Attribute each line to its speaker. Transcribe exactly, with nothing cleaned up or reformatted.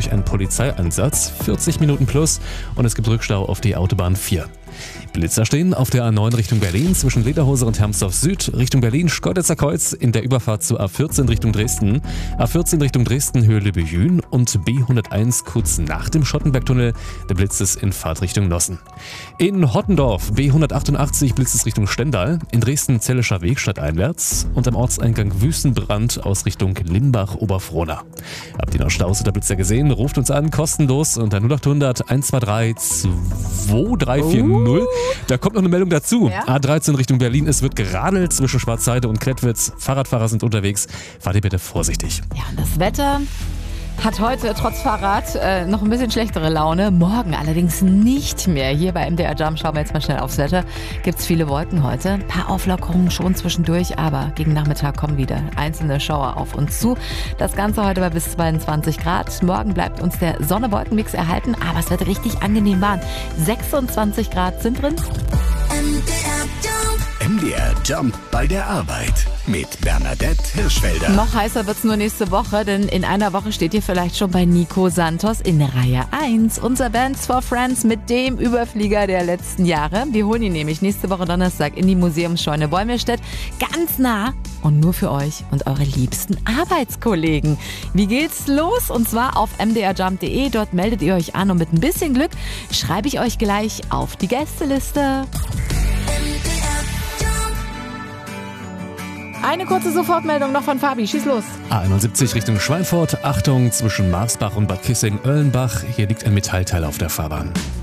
Speaker 1: durch einen Polizeieinsatz, vierzig Minuten plus, und es gibt Rückstau auf die Autobahn vier. Blitzer stehen auf der A neun Richtung Berlin zwischen Lederhose und Hermsdorf Süd, Richtung Berlin Schkeuditzer Kreuz in der Überfahrt zu A vierzehn Richtung Dresden, A vierzehn Richtung Dresden Höhe Lübbejün und B hunderteins kurz nach dem Schottenbergtunnel, der Blitz ist in Fahrtrichtung Nossen. In Hottendorf B hundertachtundachtzig blitzt es Richtung Stendal, in Dresden Zellischer Weg stadteinwärts und am Ortseingang Wüstenbrand aus Richtung Limbach-Oberfrohna. Habt ihr noch Staus oder Blitzer gesehen? Ruft uns an, kostenlos unter null acht hundert eins zwei drei zwei drei vier null. Da kommt noch eine Meldung dazu.
Speaker 2: Ja?
Speaker 1: A dreizehn Richtung Berlin, es wird geradelt zwischen Schwarzheide und Klettwitz. Fahrradfahrer sind unterwegs. Fahrt ihr bitte vorsichtig.
Speaker 2: Ja, und das Wetter hat heute trotz Fahrrad äh, noch ein bisschen schlechtere Laune. Morgen allerdings nicht mehr. Hier bei M D R Jump schauen wir jetzt mal schnell aufs Wetter. Gibt es viele Wolken heute. Ein paar Auflockerungen schon zwischendurch, aber gegen Nachmittag kommen wieder einzelne Schauer auf uns zu. Das Ganze heute bei bis zweiundzwanzig Grad. Morgen bleibt uns der Sonne-Wolken-Mix erhalten, aber es wird richtig angenehm warm. sechsundzwanzig Grad sind drin.
Speaker 3: M D R Jump bei der Arbeit mit Bernadette Hirschfelder.
Speaker 2: Noch heißer wird's nur nächste Woche, denn in einer Woche steht ihr vielleicht schon bei Nico Santos in Reihe eins. Unser Bands for Friends mit dem Überflieger der letzten Jahre. Wir holen ihn nämlich nächste Woche Donnerstag in die Museumsscheune Bäumelstedt. Ganz nah und nur für euch und eure liebsten Arbeitskollegen. Wie geht's los? Und zwar auf m d r jump punkt d e. Dort meldet ihr euch an und mit ein bisschen Glück schreibe ich euch gleich auf die Gästeliste. Eine kurze Sofortmeldung noch von Fabi. Schieß los.
Speaker 1: A einundsiebzig Richtung Schweinfurt. Achtung, zwischen Marsbach und Bad Kissing-Oellenbach. Hier liegt ein Metallteil auf der Fahrbahn.